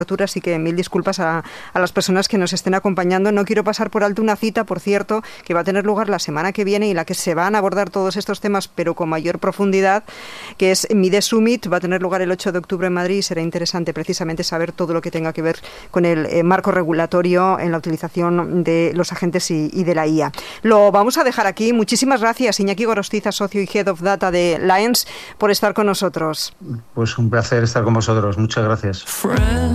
Así que mil disculpas a las personas que nos estén acompañando. No quiero pasar por alto una cita, por cierto, que va a tener lugar la semana que viene y en la que se van a abordar todos estos temas, pero con mayor profundidad, que es Mide Summit. Va a tener lugar el 8 de octubre en Madrid y será interesante precisamente saber todo lo que tenga que ver con el marco regulatorio en la utilización de los agentes y de la IA. Lo vamos a dejar aquí. Muchísimas gracias, Iñaki Gorostiza, socio y Head of Data de Lions, por estar con nosotros. Pues un placer estar con vosotros. Muchas gracias.